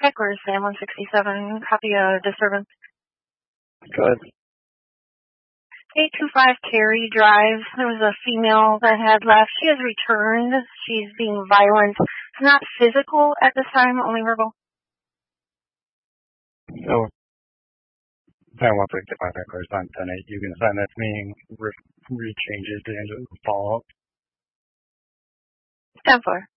Heckler, Sam 167, copy disturbance. Good. 825 Cary Drive. There was a female that had left. She has returned. She's being violent. It's not physical at this time, only verbal. So, Sam 165 Heckler, sign 10-8. You can sign that to me. Read changes to follow up. 10-4.